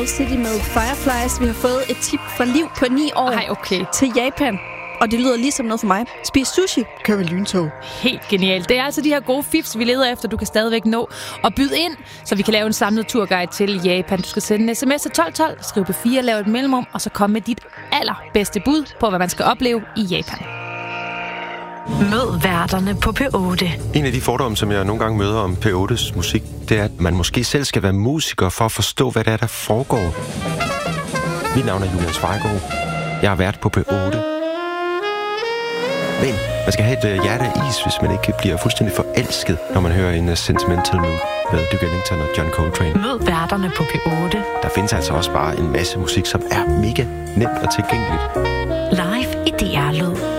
City med Fireflies. Vi har fået et tip fra Liv på 9 år til Japan. Og det lyder ligesom noget for mig. Spis sushi, kør ved lyntog. Helt genialt. Det er altså de her gode fifs, vi leder efter. Du kan stadigvæk nå at byde ind, så vi kan lave en samlet turguide til Japan. Du skal sende en sms til 1212, skriv på 4, lave et mellemrum, og så komme med dit allerbedste bud på, hvad man skal opleve i Japan. Mød værterne på P8. En af de fordomme, som jeg nogle gange møder om P8's musik, det er, at man måske selv skal være musiker for at forstå, hvad det er, der foregår. Mit navn er Julian Svejgaard. Jeg har været på P8. Men man skal have et hjerte af is, hvis man ikke bliver fuldstændig forelsket, når man hører en Sentimental Mood med Duke Ellington og John Coltrane. Mød værterne på P8. Der findes altså også bare en masse musik, som er mega nemt og tilgængeligt. Live i DR Lyd.